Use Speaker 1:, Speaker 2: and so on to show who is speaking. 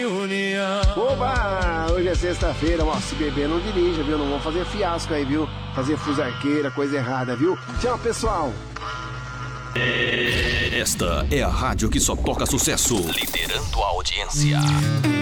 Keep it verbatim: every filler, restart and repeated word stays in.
Speaker 1: Oba! Hoje é sexta-feira, ó, se beber não dirija, viu? Não vamos fazer fiasco aí, viu? Fazer fusarqueira, coisa errada, viu? Tchau, pessoal!
Speaker 2: Esta é a rádio que só toca sucesso, liderando a audiência.